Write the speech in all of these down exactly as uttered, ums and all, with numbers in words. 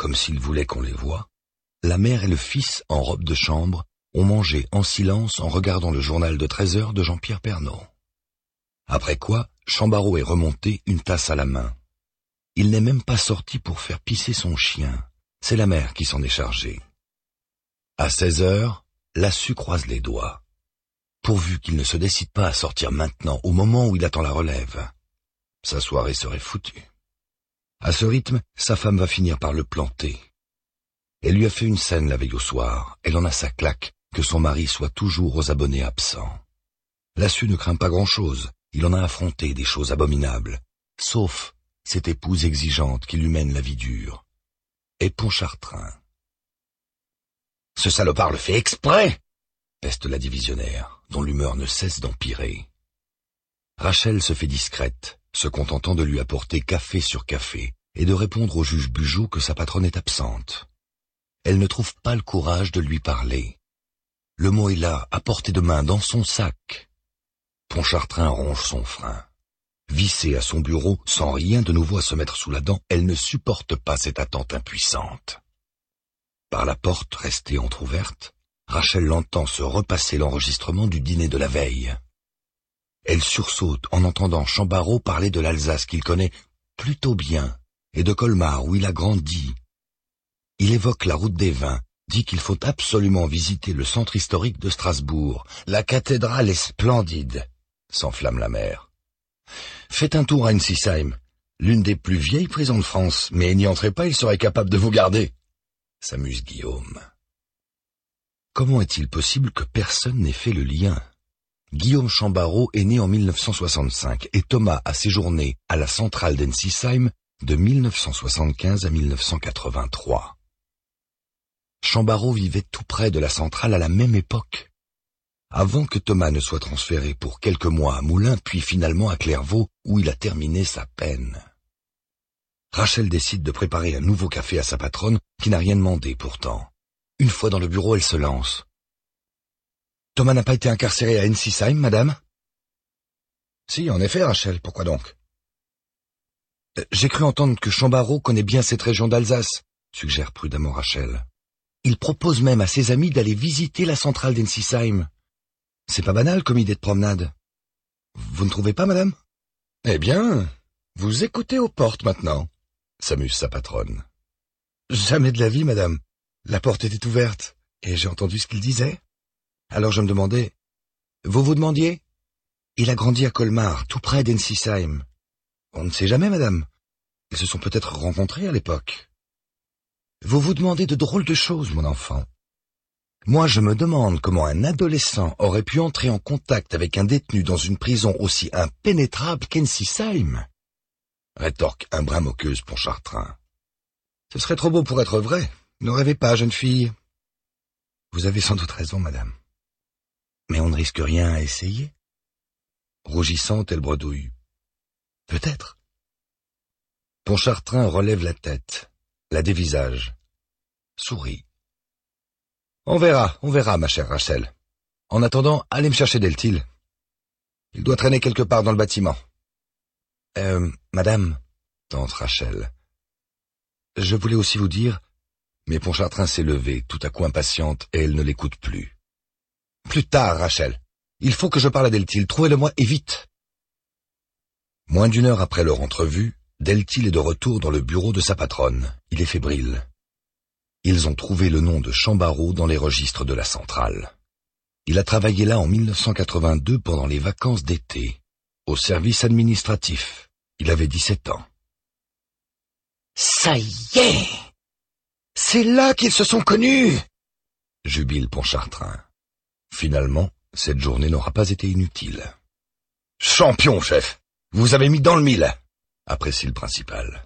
comme s'ils voulaient qu'on les voie, la mère et le fils, en robe de chambre, ont mangé en silence en regardant le journal de treize heures de Jean-Pierre Pernaut. Après quoi, Chambarot est remonté, une tasse à la main. Il n'est même pas sorti pour faire pisser son chien. C'est la mère qui s'en est chargée. À seize heures, Lassus croise les doigts. Pourvu qu'il ne se décide pas à sortir maintenant, au moment où il attend la relève. Sa soirée serait foutue. À ce rythme, sa femme va finir par le planter. Elle lui a fait une scène la veille au soir. Elle en a sa claque, que son mari soit toujours aux abonnés absents. Lassus ne craint pas grand-chose. Il en a affronté des choses abominables. Sauf cette épouse exigeante qui lui mène la vie dure. Et Pontchartrain. Ce salopard le fait exprès, peste la divisionnaire, dont l'humeur ne cesse d'empirer. Rachel se fait discrète, se contentant de lui apporter café sur café et de répondre au juge Bugeaud que sa patronne est absente. Elle ne trouve pas le courage de lui parler. Le mot est là, à portée de main, dans son sac. Pontchartrain ronge son frein. Vissée à son bureau, sans rien de nouveau à se mettre sous la dent, elle ne supporte pas cette attente impuissante. Par la porte restée entr'ouverte, Rachel l'entend se repasser l'enregistrement du dîner de la veille. Elle sursaute en entendant Chambarot parler de l'Alsace qu'il connaît plutôt bien, et de Colmar où il a grandi. Il évoque la route des vins, dit qu'il faut absolument visiter le centre historique de Strasbourg. La cathédrale est splendide, s'enflamme la mère. Faites un tour à Ensisheim, l'une des plus vieilles prisons de France, mais n'y entrez pas, il serait capable de vous garder, s'amuse Guillaume. Comment est-il possible que personne n'ait fait le lien? Guillaume Chambarot est né en mille neuf cent soixante-cinq et Thomas a séjourné à la centrale d'Ensisheim de mille neuf cent soixante-quinze à mille neuf cent quatre-vingt-trois. Chambarot vivait tout près de la centrale à la même époque. Avant que Thomas ne soit transféré pour quelques mois à Moulins, puis finalement à Clairvaux, où il a terminé sa peine. Rachel décide de préparer un nouveau café à sa patronne, qui n'a rien demandé pourtant. Une fois dans le bureau, elle se lance. « Thomas n'a pas été incarcéré à Ensisheim, madame ?»« Si, en effet, Rachel, pourquoi donc ?»« J'ai cru entendre que Chambarot connaît bien cette région d'Alsace, » suggère prudemment Rachel. « Il propose même à ses amis d'aller visiter la centrale d'Ensisheim. C'est pas banal comme idée de promenade. Vous ne trouvez pas, madame ? » « Eh bien, vous écoutez aux portes maintenant, » s'amuse sa patronne. « Jamais de la vie, madame. La porte était ouverte, et j'ai entendu ce qu'il disait. Alors je me demandais... Vous vous demandiez ? Il a grandi à Colmar, tout près d'Ensisheim. On ne sait jamais, madame. Ils se sont peut-être rencontrés à l'époque. Vous vous demandez de drôles de choses, mon enfant. Moi, je me demande comment un adolescent aurait pu entrer en contact avec un détenu dans une prison aussi impénétrable qu'Ensisheim, rétorque un brin moqueuse Pontchartrain. Ce serait trop beau pour être vrai. Ne rêvez pas, jeune fille. Vous avez sans doute raison, madame. Mais on ne risque rien à essayer. Rougissante, elle bredouille. Peut-être. Pontchartrain relève la tête, la dévisage, sourit. On verra, on verra, ma chère Rachel. En attendant, allez me chercher Deltil. Il doit traîner quelque part dans le bâtiment. Euh, madame, tente Rachel. Je voulais aussi vous dire... Mais Pontchartrain s'est levé, tout à coup impatiente, et elle ne l'écoute plus. Plus tard, Rachel. Il faut que je parle à Deltil. Trouvez-le-moi et vite. Moins d'une heure après leur entrevue, Deltil est de retour dans le bureau de sa patronne. Il est fébrile. Ils ont trouvé le nom de Chambarot dans les registres de la centrale. Il a travaillé là en mille neuf cent quatre-vingt-deux pendant les vacances d'été, au service administratif. Il avait dix-sept ans. Ça y est! C'est là qu'ils se sont connus! Jubile Pontchartrain. Finalement, cette journée n'aura pas été inutile. Champion, chef! Vous avez mis dans le mille! Apprécie le principal.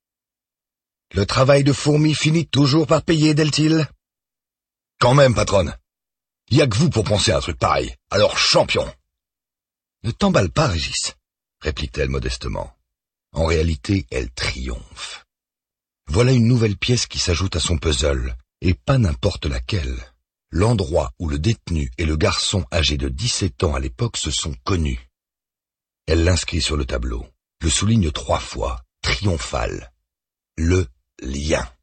Le travail de fourmi finit toujours par payer, Deltil. Quand même, patronne. Y a que vous pour penser à un truc pareil. Alors, champion. Ne t'emballe pas, Régis, réplique-t-elle modestement. En réalité, elle triomphe. Voilà une nouvelle pièce qui s'ajoute à son puzzle, et pas n'importe laquelle. L'endroit où le détenu et le garçon âgé de dix-sept ans à l'époque se sont connus. Elle l'inscrit sur le tableau, le souligne trois fois, triomphal. Le lien.